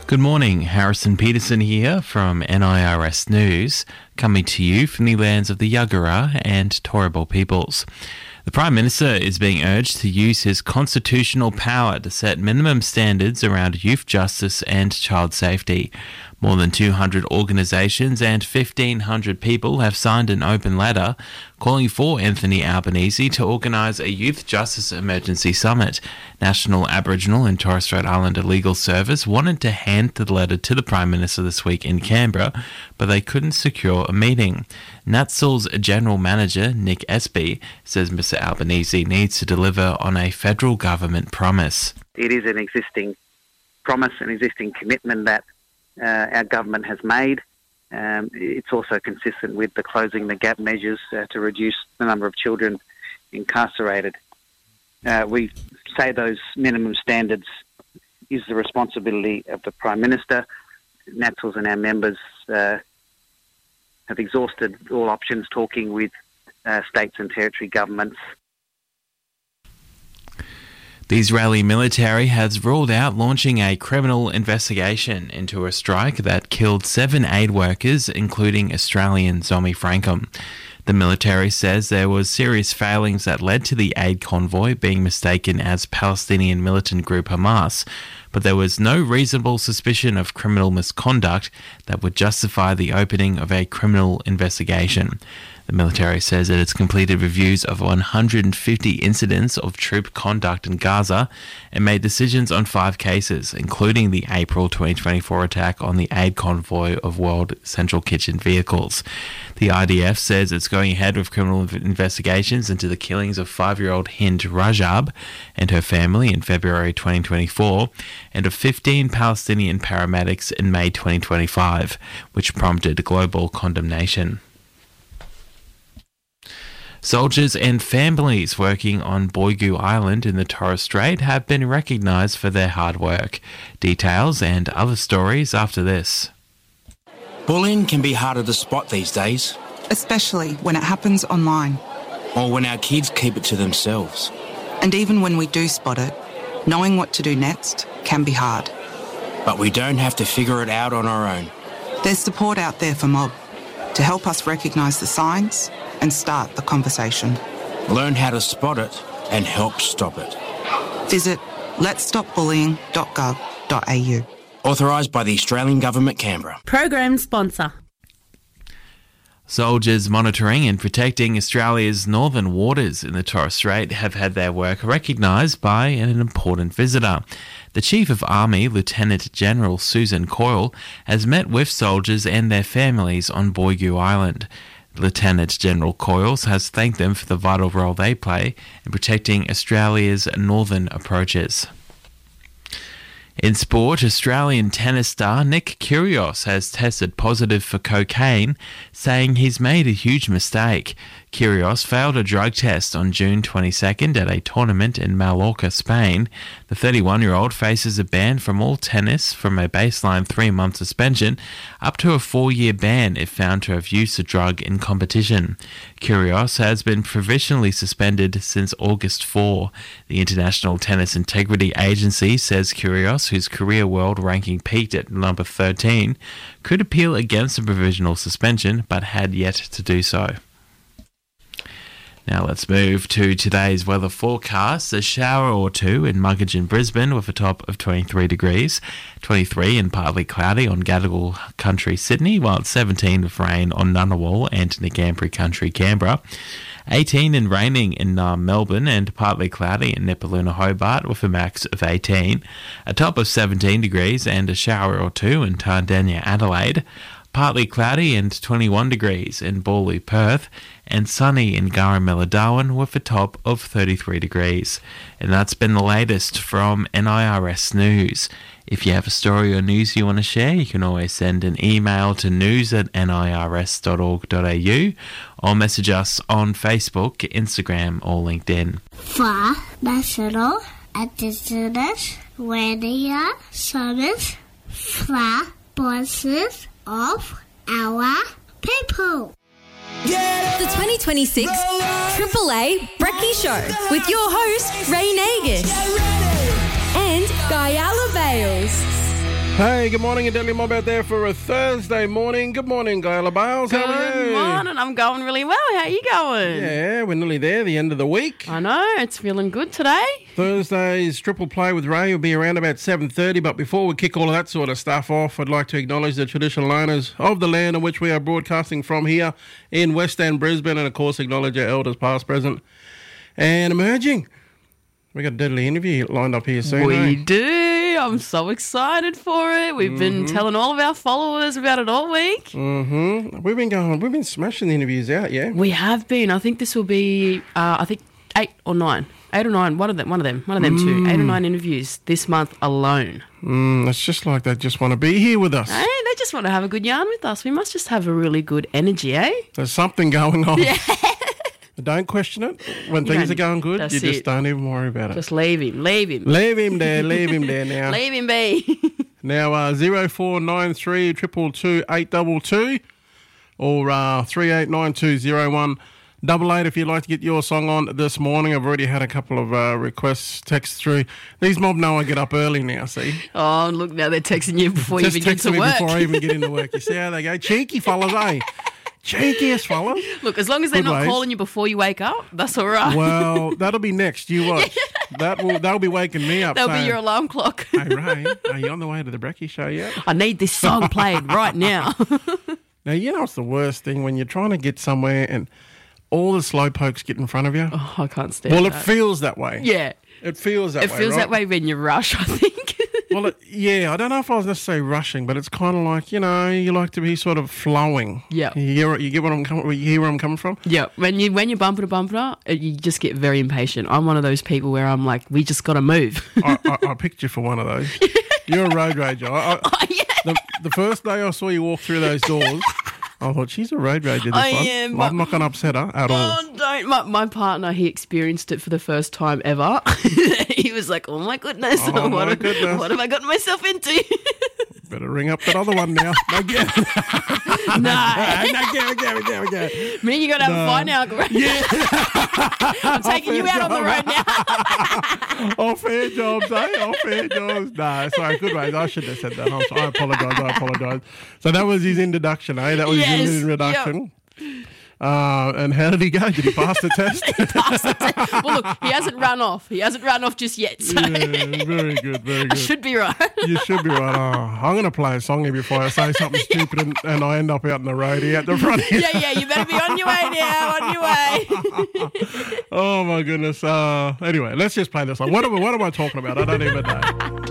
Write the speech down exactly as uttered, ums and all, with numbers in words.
Good morning, Harrison Peterson here from N I R S News, coming to you from the lands of the Yagara and Turrbal peoples. The Prime Minister is being urged to use his constitutional power to set minimum standards around youth justice and child safety. More than two hundred organisations and fifteen hundred people have signed an open letter calling for Anthony Albanese to organise a Youth Justice Emergency Summit. National Aboriginal and Torres Strait Islander Legal Service wanted to hand the letter to the Prime Minister this week in Canberra, but they couldn't secure a meeting. NATSL's General Manager, Nick Espy, says Mister Albanese needs to deliver on a federal government promise. It is an existing promise, an existing commitment that uh, our government has made. Um, it's also consistent with the Closing the Gap measures uh, to reduce the number of children incarcerated. Uh, we say those minimum standards is the responsibility of the Prime Minister. NATSLs and our members uh, have exhausted all options, talking with uh, states and territory governments. The Israeli military has ruled out launching a criminal investigation into a strike that killed seven aid workers, including Australian Zomi Frankum. The military says there was serious failings that led to the aid convoy being mistaken as Palestinian militant group Hamas, but there was no reasonable suspicion of criminal misconduct that would justify the opening of a criminal investigation. The military says that it's completed reviews of one hundred fifty incidents of troop conduct in Gaza and made decisions on five cases, including the April twenty twenty-four attack on the aid convoy of World Central Kitchen vehicles. The I D F says it's going ahead with criminal investigations into the killings of five-year-old Hind Rajab and her family in February twenty twenty-four and of fifteen Palestinian paramedics in May twenty twenty-five, which prompted global condemnation. Soldiers and families working on Boigu Island in the Torres Strait have been recognised for their hard work. Details and other stories after this. Bullying can be harder to spot these days. Especially when it happens online. Or when our kids keep it to themselves. And even when we do spot it, knowing what to do next can be hard. But we don't have to figure it out on our own. There's support out there for Mob to help us recognise the signs and start the conversation. Learn how to spot it and help stop it. Visit lets stop bullying dot gov dot a u. Authorised by the Australian Government, Canberra. Program sponsor. Soldiers monitoring and protecting Australia's northern waters in the Torres Strait have had their work recognised by an important visitor. The Chief of Army, Lieutenant General Susan Coyle, has met with soldiers and their families on Boigu Island. Lieutenant General Coyles has thanked them for the vital role they play in protecting Australia's northern approaches. In sport, Australian tennis star Nick Kyrgios has tested positive for cocaine, saying he's made a huge mistake. Kyrgios failed a drug test on June twenty-second at a tournament in Mallorca, Spain. The thirty-one-year-old faces a ban from all tennis from a baseline three-month suspension up to a four-year ban if found to have used the drug in competition. Kyrgios has been provisionally suspended since August fourth. The International Tennis Integrity Agency says Kyrgios, whose career world ranking peaked at number thirteen, could appeal against the provisional suspension but had yet to do so. Now let's move to today's weather forecast. A shower or two in Muggeridge and Brisbane with a top of twenty-three degrees, twenty-three and partly cloudy on Gadigal Country, Sydney, while it's seventeen with rain on Ngunnawal and Ngambri Country, Canberra. eighteen and raining in uh, Melbourne and partly cloudy in Nipaluna, Hobart with a max of eighteen. A top of seventeen degrees and a shower or two in Tardania, Adelaide. Partly cloudy and twenty-one degrees in Bawley, Perth, and sunny in Garamella, Darwin with a top of thirty-three degrees. And that's been the latest from N I R S News. If you have a story or news you want to share, you can always send an email to news at n i r s dot org dot a u or message us on Facebook, Instagram or LinkedIn. For National Indigenous Radio Service, for voices of our people. The twenty twenty-six Triple A Brekkie Show with your host, Ray Nagus and Guyala Bales. Hey, good morning, and Deadly Mob out there for a Thursday morning. Good morning, Gayla Bales. How are you? Good morning. I'm going really well. How are you going? Yeah, we're nearly there, the end of the week. I know. It's feeling good today. Thursday's Triple Play with Ray will be around about seven thirty, but before we kick all of that sort of stuff off, I'd like to acknowledge the traditional owners of the land on which we are broadcasting from here in West End, Brisbane, and of course acknowledge our elders past, present, and emerging. We got a deadly interview lined up here soon. We eh? do. I'm so excited for it. We've mm-hmm. been telling all of our followers about it all week. Mm-hmm. We've been going. We've been smashing the interviews out. Yeah, we have been. I think this will be. Uh, I think eight or nine. Eight or nine. One of them. One of them. One of them mm. two. Eight or nine interviews this month alone. Mm, it's just like they just want to be here with us. Hey, they just want to have a good yarn with us. We must just have a really good energy, eh? There's something going on. Yeah. Don't question it. When you things are going good, you just it. don't even worry about it. Just leave him. Leave him. Leave him there. Leave him there now. Leave him be. Now, uh, zero four nine three two two two eight two two or uh, three eight nine two zero one double eight if you'd like to get your song on this morning. I've already had a couple of uh, requests text through. These mob know I get up early now, see? Oh, look, now they're texting you before you even get to me work. Before I even get into work. You see how they go? Cheeky fellas, eh? Cheekiest fellas. Look, as long as they're Good not ways. calling you before you wake up, that's all right. Well, that'll be next. You watch. That will, they'll be waking me up. That'll saying, be your alarm clock. Hey, Ray, are you on the way to the Brekkie show yet? I need this song played right now. Now, you know what's the worst thing? When you're trying to get somewhere and all the slowpokes get in front of you. Oh, I can't stand Well, that. it feels that way. Yeah. It feels that it way, It feels right? that way when you rush, I think. Well, it, yeah, I don't know if I was necessarily rushing, but it's kind of like, you know, you like to be sort of flowing. Yeah. You hear, you get what I'm coming, you hear where I'm coming from? Yeah. When you when you bumper to bumper, you just get very impatient. I'm one of those people where I'm like, we just got to move. I, I, I picked you for one of those. You're a road rager. I, I, oh, yeah. the, the first day I saw you walk through those doors, I thought, she's a road rager this I one. am, I'm not going to upset her at all. Oh, don't. My, my partner, he experienced it for the first time ever. He was like, oh, my goodness. Oh, what, my have, goodness. what have I gotten myself into? Better ring up that other one now. No, get it. No. no, get it, get it, get it, get it. Me and you got to have no. a fight now. Yeah. I'm taking you out on the road now. Oh, fair jobs, eh? Oh, fair jobs. No, sorry, good ways. I shouldn't have said that. I'm sorry. I apologise, I apologise. So that was his introduction, eh? That was yes. his introduction. Yep. Uh, and how did he go? Did he pass the test? He passed the test. Well, look, he hasn't run off. He hasn't run off just yet. So. Yeah, very good, very good. I should be right. You should be right. Oh, I'm going to play a song here before I say something yeah. stupid and, and I end up out in the roadie at the front here. Yeah, yeah, you better be on your way now, on your way. Oh, my goodness. Uh, anyway, let's just play this song. What am, what am I talking about? I don't even know.